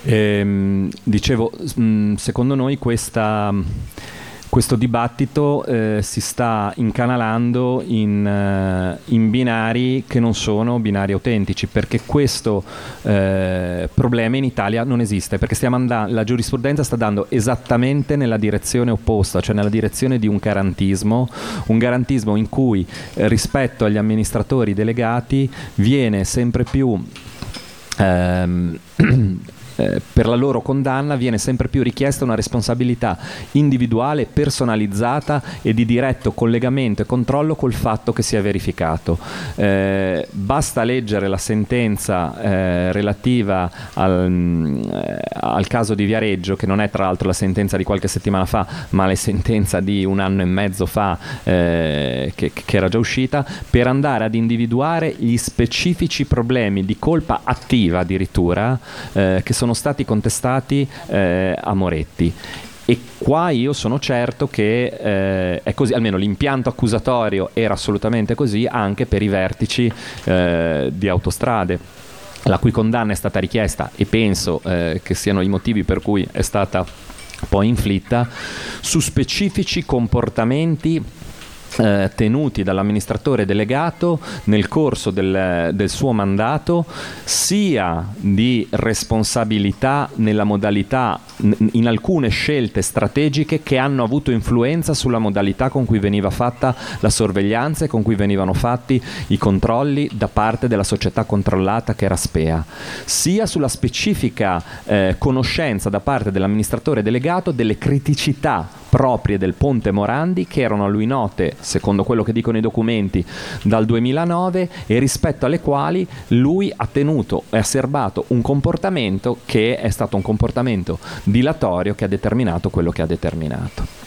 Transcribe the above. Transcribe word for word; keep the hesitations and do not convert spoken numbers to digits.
Ehm, dicevo, mh, secondo noi questa, questo dibattito eh, si sta incanalando in, eh, in binari che non sono binari autentici, perché questo eh, problema in Italia non esiste, perché stiamo andando, la giurisprudenza sta andando esattamente nella direzione opposta, cioè nella direzione di un garantismo, un garantismo in cui eh, rispetto agli amministratori delegati viene sempre più ehm, Eh, per la loro condanna viene sempre più richiesta una responsabilità individuale, personalizzata e di diretto collegamento e controllo col fatto che sia verificato. Eh, basta leggere la sentenza eh, relativa al, eh, al caso di Viareggio, che non è tra l'altro la sentenza di qualche settimana fa, ma la sentenza di un anno e mezzo fa eh, che, che era già uscita, per andare ad individuare gli specifici problemi di colpa attiva addirittura eh, che sono sono stati contestati eh, a Moretti. E qua io sono certo che eh, è così, almeno l'impianto accusatorio era assolutamente così anche per i vertici eh, di Autostrade, la cui condanna è stata richiesta, e penso eh, che siano i motivi per cui è stata poi inflitta, su specifici comportamenti Eh, tenuti dall'amministratore delegato nel corso del, del suo mandato, sia di responsabilità nella modalità, in alcune scelte strategiche che hanno avuto influenza sulla modalità con cui veniva fatta la sorveglianza e con cui venivano fatti i controlli da parte della società controllata che era Spea, sia sulla specifica eh, conoscenza da parte dell'amministratore delegato delle criticità proprie del ponte Morandi, che erano a lui note, secondo quello che dicono i documenti, dal duemilanove, e rispetto alle quali lui ha tenuto e ha serbato un comportamento che è stato un comportamento dilatorio che ha determinato quello che ha determinato.